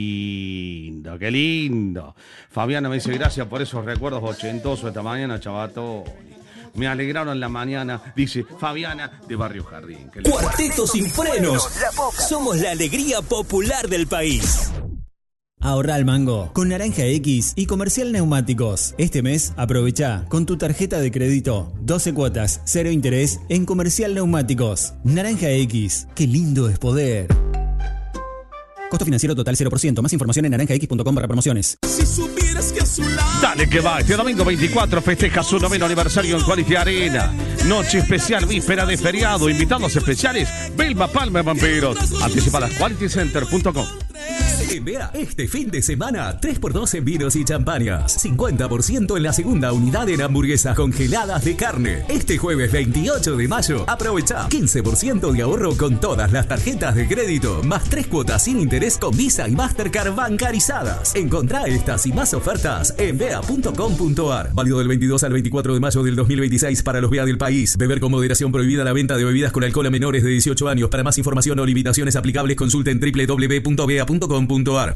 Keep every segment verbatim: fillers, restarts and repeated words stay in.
lindo, qué lindo. Fabiana me dice, gracias por esos recuerdos ochentosos esta mañana, chavatón. Me alegraron la mañana, dice Fabiana de Barrio Jardín. Cuarteto sin frenos. Somos la alegría popular del país. Ahorra al mango con Naranja X y Comercial Neumáticos. Este mes aprovecha con tu tarjeta de crédito. doce cuotas, cero interés en Comercial Neumáticos. Naranja X, qué lindo es poder. Costo financiero total cero por ciento. Más información en naranja x punto com barra promociones. Si supieras que a su lado... Dale que va, este domingo veinticuatro festeja su noveno aniversario en Quality Arena. Noche especial, víspera de feriado. Invitados especiales, Vilma Palma Vampiros. Anticipadas quality center punto com. En Vea, este fin de semana, tres por dos en vinos y champañas. cincuenta por ciento en la segunda unidad en hamburguesas congeladas de carne. Este jueves veintiocho de mayo, aprovecha quince por ciento de ahorro con todas las tarjetas de crédito, más tres cuotas sin interés con Visa y Mastercard bancarizadas. Encontrá estas y más ofertas en vea punto com punto ar. Válido del veintidós al veinticuatro de mayo del dos mil veintiséis para los Vea del país. Beber con moderación, prohibida la venta de bebidas con alcohol a menores de dieciocho años. Para más información o limitaciones aplicables, consulten doble u doble u doble u punto vea punto com punto ar.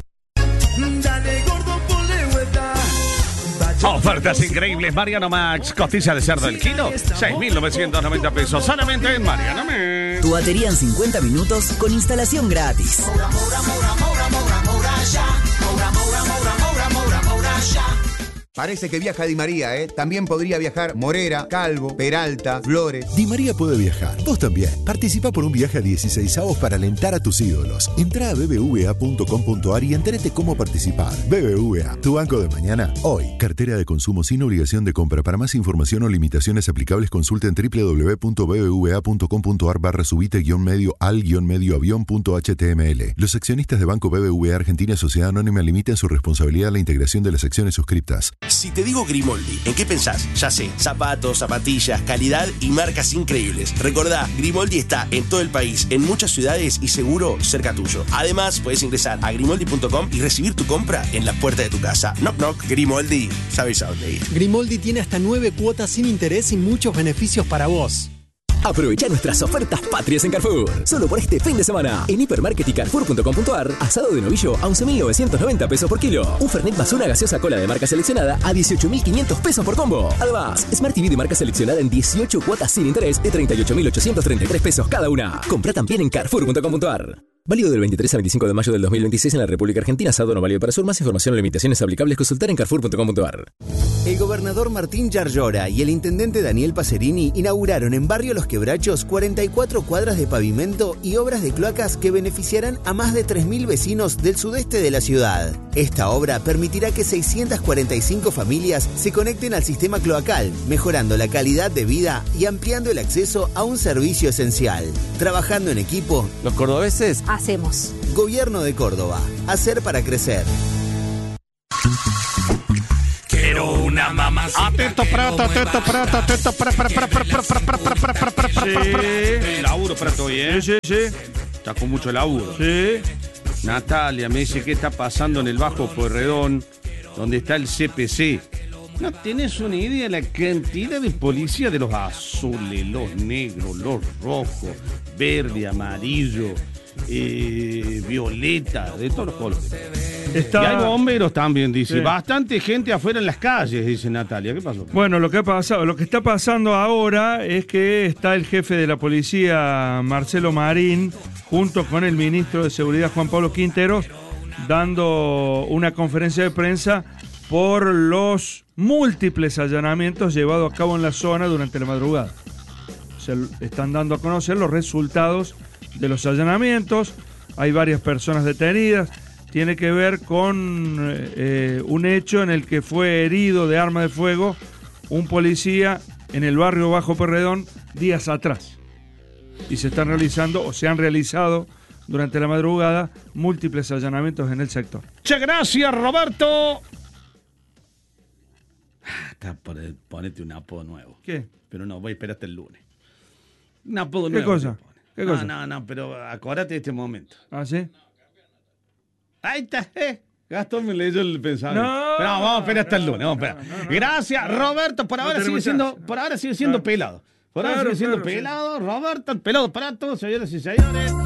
Ofertas increíbles, Mariano Max. Costilla de cerdo el kilo, seis mil novecientos noventa pesos. Solamente en Mariano Max. Tu batería en cincuenta minutos con instalación gratis. Mora, mora, mora, mora, mora, mora, ya. Mora, mora, mora, mora, mora, mora, ya. Parece que viaja Di María, ¿eh? También podría viajar Morera, Calvo, Peralta, Flores. Di María puede viajar. Vos también. Participa por un viaje a dieciseisavos para alentar a tus ídolos. Entrá a b b v a punto com punto ar y entérate cómo participar. B B V A, tu banco de mañana, hoy. Cartera de consumo sin obligación de compra. Para más información o limitaciones aplicables, consulten doble u doble u doble u punto b b v a punto com punto ar barra subite guión medio al guión medio avión punto h t m l. Los accionistas de Banco B B V A Argentina Sociedad Anónima limitan su responsabilidad a la integración de las acciones suscriptas. Si te digo Grimoldi, ¿en qué pensás? Ya sé, zapatos, zapatillas, calidad y marcas increíbles. Recordá, Grimoldi está en todo el país, en muchas ciudades y seguro cerca tuyo. Además, puedes ingresar a grimoldi punto com y recibir tu compra en la puerta de tu casa. Knock knock, Grimoldi, sabes a dónde ir. Grimoldi tiene hasta nueve cuotas sin interés y muchos beneficios para vos. Aprovecha nuestras ofertas patrias en Carrefour. Solo por este fin de semana. En Hipermarket y Carrefour punto com punto ar, asado de novillo a once mil novecientos noventa pesos por kilo. Un Fernet más una gaseosa cola de marca seleccionada a dieciocho mil quinientos pesos por combo. Además, Smart T V de marca seleccionada en dieciocho cuotas sin interés de treinta y ocho mil ochocientos treinta y tres pesos cada una. Comprá también en Carrefour punto com punto ar. Válido del veintitrés al veinticinco de mayo del dos mil veintiséis en la República Argentina. Asado no válido para sur. Más información o limitaciones aplicables, consultar en Carrefour punto com punto ar. El gobernador Martín Yarlora y el intendente Daniel Pacerini inauguraron en Barrio Los Quebrachos cuarenta y cuatro cuadras de pavimento y obras de cloacas que beneficiarán a más de tres mil vecinos del sudeste de la ciudad. Esta obra permitirá que seiscientas cuarenta y cinco familias se conecten al sistema cloacal, mejorando la calidad de vida y ampliando el acceso a un servicio esencial. Trabajando en equipo, los cordobeses hacemos. Gobierno de Córdoba. Hacer para crecer. Quiero una mamá. Atento, prato, atento, prato, atento, para, para, para, para, para, para, para, para, para, para, para, para. Laburo, prato, ¿eh? Sí, sí, sí. Está con mucho laburo. Sí. Natalia me dice qué está pasando en el Bajo Pueyrredón, donde está el C P C. No tenés una idea de la cantidad de policía de los azules, los negros, los rojos, verde, amarillo, eh, violeta, de todos los colores. Está... Y hay bomberos también, dice. Sí. Bastante gente afuera en las calles, dice Natalia. ¿Qué pasó? Bueno, lo que ha pasado, lo que está pasando ahora es que está el jefe de la policía, Marcelo Marín, junto con el ministro de Seguridad, Juan Pablo Quinteros, dando una conferencia de prensa por los múltiples allanamientos llevados a cabo en la zona durante la madrugada. Se están dando a conocer los resultados de los allanamientos. Hay varias personas detenidas. Tiene que ver con eh, un hecho en el que fue herido de arma de fuego un policía en el barrio Bajo Pueyrredón días atrás. Y se están realizando, o se han realizado durante la madrugada, múltiples allanamientos en el sector. Muchas gracias, Roberto. Ponete un apodo nuevo. ¿Qué? Pero no, voy a esperar hasta el lunes. Un apodo nuevo. ¿Qué cosa? ¿Qué no, cosa? No, no, pero acuérdate de este momento. ¿Ah, sí? Ahí está, eh. Gastón me leyó el pensamiento. No, pero no, vamos a esperar hasta el lunes. Vamos a esperar. No, no, no, Gracias, no, Roberto. Por ahora, no sigue siendo, por ahora sigue siendo claro. pelado. Por ahora claro, sigue siendo claro, pelado. Sí. Roberto, el pelado para todos, señoras y señores.